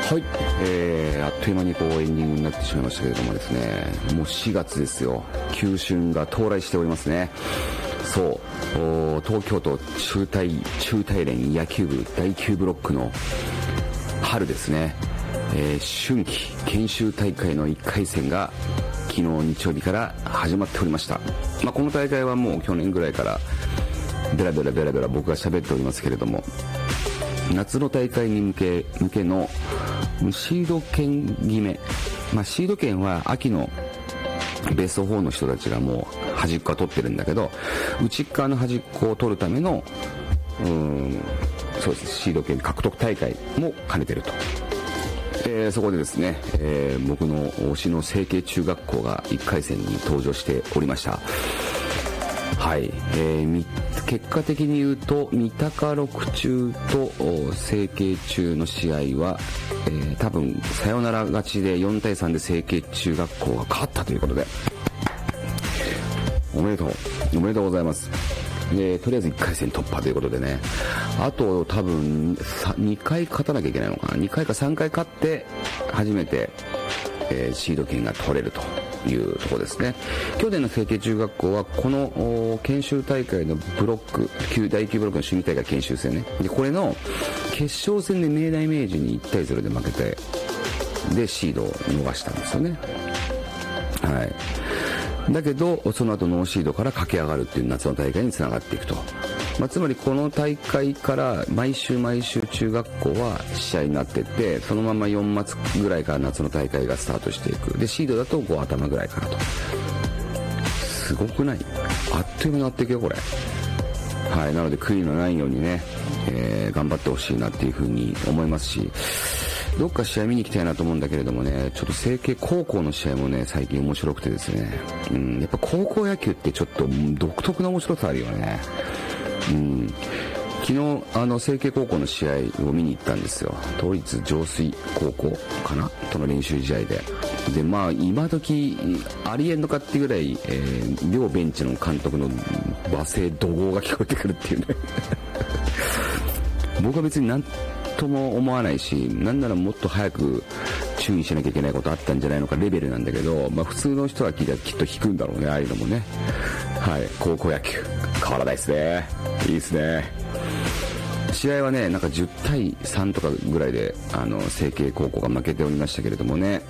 はい、あっという間にエンディングになってしまいましたけれどもですね、もう4月ですよ。旧春が到来しておりますね。そう、東京都中大連野球部第9ブロックの春ですね、春季研修大会の1回戦が昨日日曜日から始まっておりました。この大会はもう去年ぐらいからベラベラ僕が喋っておりますけれども、夏の大会に向けのシード権決め、シード権は秋のベスト4の人たちがもう端っこは取ってるんだけど、内側の端っこを取るためのそうです、シード権獲得大会も兼ねてると。そこでですね、僕の推しの成蹊中学校が1回戦に登場しておりました。はい、結果的に言うと三鷹六中と成蹊中の試合は、多分サヨナラ勝ちで4対3で成蹊中学校が勝ったということで、おめでとうございます。とりあえず1回戦突破ということでね、あと多分2回勝たなきゃいけないのかな、2回か3回勝って初めて、シード権が取れるというところですね。去年の成蹊中学校はこの研修大会のブロック第9ブロックの趣味大会研修戦ね、でこれの決勝戦で明大明治に1対0で負けて、でシードを逃したんですよね。はい、だけどその後ノーシードから駆け上がるっていう夏の大会につながっていくと、つまりこの大会から毎週中学校は試合になってって、そのまま4月ぐらいから夏の大会がスタートしていく。でシードだと5頭ぐらいからと。すごくない？あっという間になっていくよこれ。はい、なので悔いのないようにね、頑張ってほしいなっていう風に思いますし、どっか試合見に行きたいなと思うんだけれどもね、ちょっと成蹊高校の試合もね最近面白くてですね、やっぱ高校野球ってちょっと独特な面白さあるよね。昨日成蹊高校の試合を見に行ったんですよ。都立上水高校かなとの練習試合で、今時ありえんのかっていうぐらい、両ベンチの監督の罵声怒号が聞こえてくるっていうね僕は別に何とも思わないし、なんならもっと早く注意しなきゃいけないことあったんじゃないのかレベルなんだけど、普通の人が聞いたらきっと引くんだろうね、ああいうのもね。はい、高校野球変わらないですね。いいですね。試合はねなんか10対3とかぐらいで成蹊高校が負けておりましたけれどもね、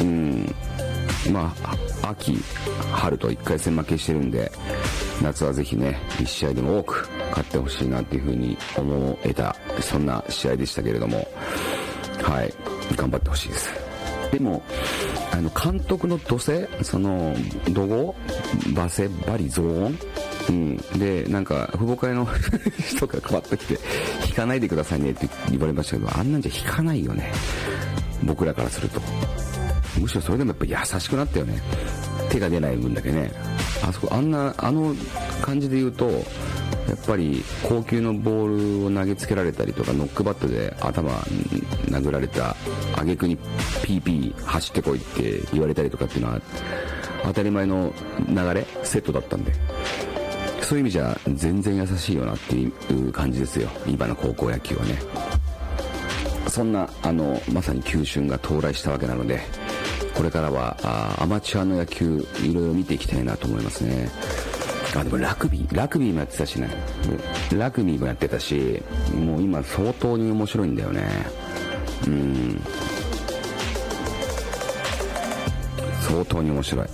秋春と1回戦負けしてるんで、夏はぜひね1試合でも多く勝ってほしいなっていう風に思えた、そんな試合でしたけれども、はい、頑張ってほしいです。でも監督の怒声、その怒号、罵声、罵詈雑言、でなんか父母会の人が変わってきて引かないでくださいねって言われましたけど、あんなんじゃ引かないよね、僕らからすると。むしろそれでもやっぱ優しくなったよね、手が出ない分だけね。あの感じで言うと、やっぱり高級のボールを投げつけられたりとか、ノックバットで頭殴られた挙句にピーピー走ってこいって言われたりとかっていうのは当たり前の流れセットだったんで、そういう意味じゃ全然優しいよなっていう感じですよ、今の高校野球はね。そんなまさに旧春が到来したわけなので、これからはアマチュアの野球いろいろ見ていきたいなと思いますね。でもラグビーもやってたしね、ラグビーもやってたし、もう今相当に面白いんだよね。相当に面白い。